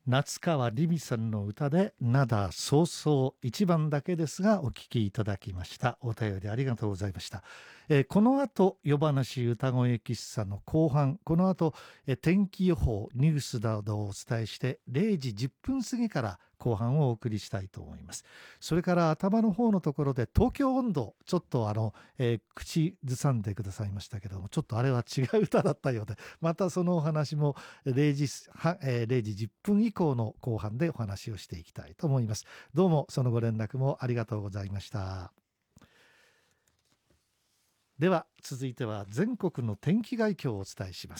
夏川りみさんの歌で灘そうそう1番だけですがお聴きいただきました。お便りありがとうございました。この後夜話歌声喫茶の後半、この後天気予報ニュースなどをお伝えして0時10分過ぎから後半をお送りしたいと思います。それから頭の方のところで東京温度ちょっと口ずさんでくださいましたけども、ちょっとあれは違う歌だったようで、またそのお話も0時10分以降の後半でお話をしていきたいと思います。どうもそのご連絡もありがとうございました。では続いては全国の天気概況をお伝えします。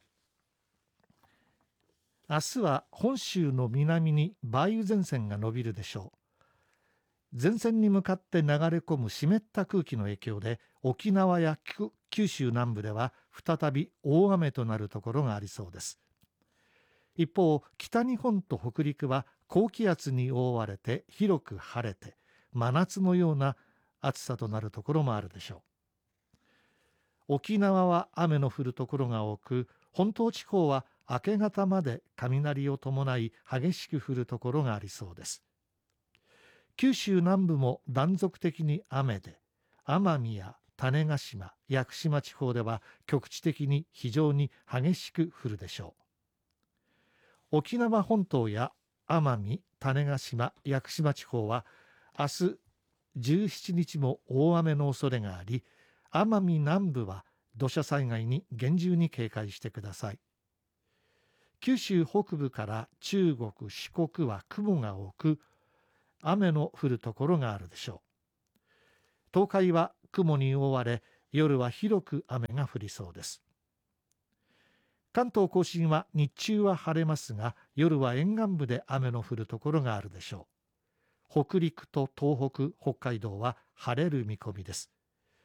明日は本州の南に梅雨前線が伸びるでしょう。前線に向かって流れ込む湿った空気の影響で沖縄や九州南部では再び大雨となるところがありそうです。一方、北日本と北陸は高気圧に覆われて広く晴れて真夏のような暑さとなるところもあるでしょう。沖縄は雨の降るところが多く、本島地方は明け方まで雷を伴い激しく降るところがありそうです。九州南部も断続的に雨で、奄美や種子島、屋久島地方では局地的に非常に激しく降るでしょう。沖縄本島や奄美、種子島、屋久島地方は明日17日も大雨の恐れがあり、奄美南部は土砂災害に厳重に警戒してください。九州北部から中国、四国は雲が多く、雨の降るところがあるでしょう。東海は雲に覆われ、夜は広く雨が降りそうです。関東甲信は日中は晴れますが、夜は沿岸部で雨の降るところがあるでしょう。北陸と東北、北海道は晴れる見込みです。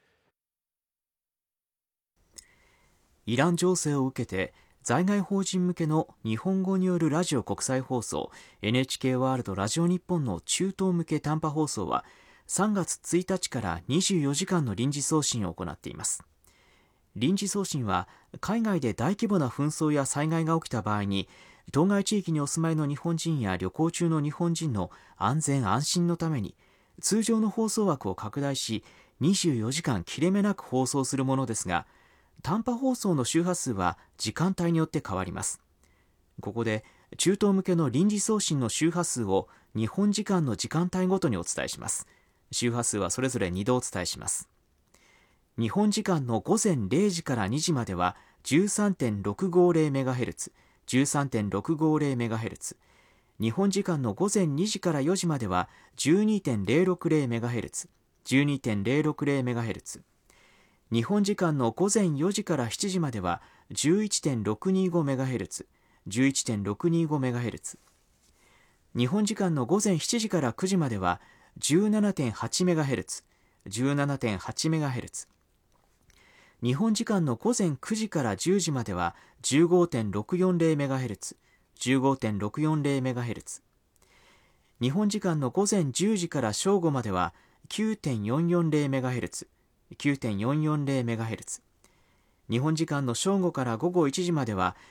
イラン情勢を受けて在外邦人向けの日本語によるラジオ国際放送 NHK ワールドラジオ日本の中東向け短波放送は3月1日から24時間の臨時送信を行っています。臨時送信は海外で大規模な紛争や災害が起きた場合に当該地域にお住まいの日本人や旅行中の日本人の安全安心のために通常の放送枠を拡大し24時間切れ目なく放送するものですが、短波放送の周波数は時間帯によって変わります。ここで中東向けの臨時送信の周波数を日本時間の時間帯ごとにお伝えします。周波数はそれぞれ2度お伝えします。日本時間の午前0時から2時までは 13.650MHz、13.650MHz、日本時間の午前2時から4時までは 12.060MHz、12.060MHz、日本時間の午前4時から7時までは 11.625MHz、11.625MHz、日本時間の午前7時から9時までは 17.8MHz、17.8MHz、日本時間の午前9時から10時までは 15.640MHz、15.640MHz、日本時間の午前10時から正午までは 9.440MHz、9.440MHz、日本時間の正午から午後1時までは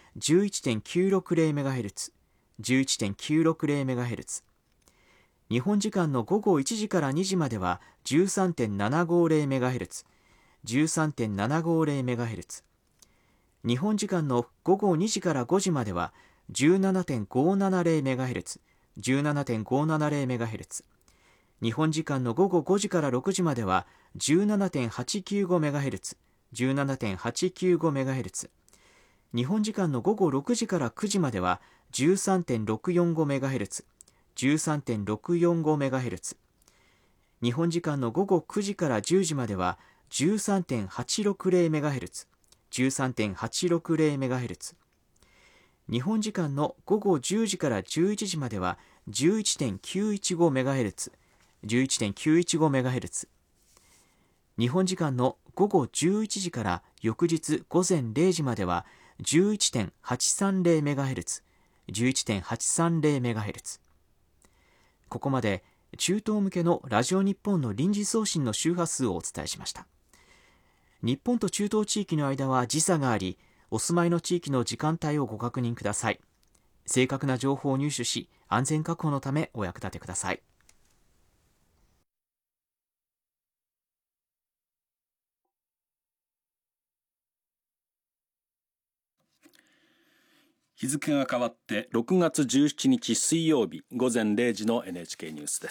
11.960MHz、11.960MHz、日本時間の午後1時から2時までは 13.750MHz、13.750MHz、日本時間の午後2時から5時までは 17.570MHz、17.570MHz、日本時間の午後5時から6時までは 17.895MHz、17.895MHz、日本時間の午後6時から9時までは 13.645MHz、13.645MHz、日本時間の午後9時から10時までは 13.860MHz、13.860MHz、日本時間の午後10時から11時までは 11.915MHz、11.915MHz、日本時間の午後11時から翌日午前0時までは 11.830MHz、11.830MHz。ここまで中東向けのラジオ日本の臨時送信の周波数をお伝えしました。日本と中東地域の間は時差があり、お住まいの地域の時間帯をご確認ください。 正確な情報を入手し、安全確保のためお役立てください。 日付が変わって6月17日水曜日午前0時の NHK ニュースです。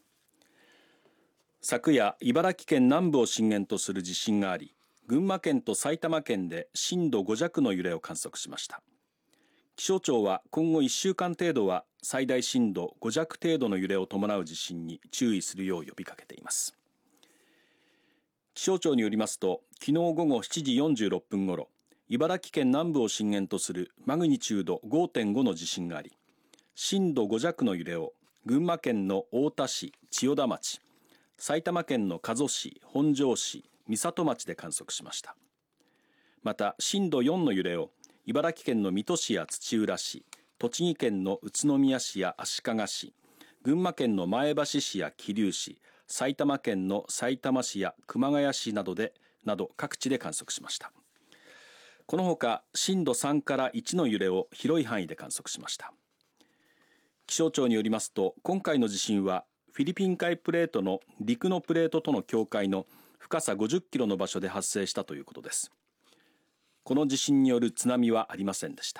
昨夜、茨城県南部を震源とする地震があり、群馬県と埼玉県で震度5弱の揺れを観測しました。気象庁は今後1週間程度は最大震度5弱程度の揺れを伴う地震に注意するよう呼びかけています。気象庁によりますと、昨日午後7時46分ごろ、茨城県南部を震源とするマグニチュード 5.5 の地震があり、震度5弱の揺れを群馬県の太田市、千代田町、埼玉県の加須市、本庄市、美里町で観測しました。また震度4の揺れを茨城県の水戸市や土浦市、栃木県の宇都宮市や足利市、群馬県の前橋市や桐生市、埼玉県のさいたま市や熊谷市など各地で観測しました。このほか震度3から1の揺れを広い範囲で観測しました。気象庁によりますと、今回の地震はフィリピン海プレートの陸のプレートとの境界の深さ50キロの場所で発生したということです。この地震による津波はありませんでした。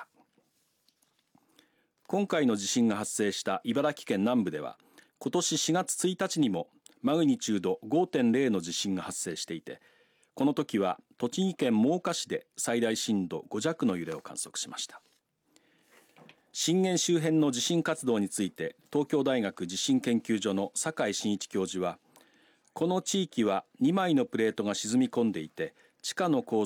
今回の地震が発生した茨城県南部では、今年4月1日にもマグニチュード 5.0 の地震が発生していて、この時は栃木県真岡市で最大震度5弱の揺れを観測しました。震源周辺の地震活動について、東京大学地震研究所の酒井真一教授は、この地域は2枚のプレートが沈み込んでいて、地下の構